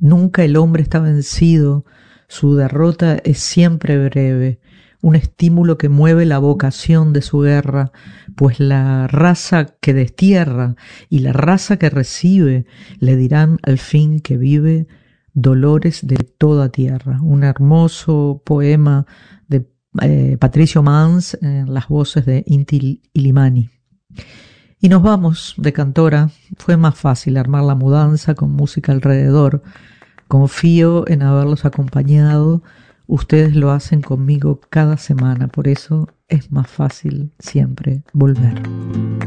Nunca el hombre está vencido, su derrota es siempre breve, un estímulo que mueve la vocación de su guerra, pues la raza que destierra y la raza que recibe le dirán al fin que vive dolores de toda tierra. Un hermoso poema de Patricio Mans en las voces de Inti Illimani. Y nos vamos de Cantora. Fue más fácil armar la mudanza con música alrededor. Confío en haberlos acompañado. Ustedes lo hacen conmigo cada semana, por eso es más fácil siempre volver.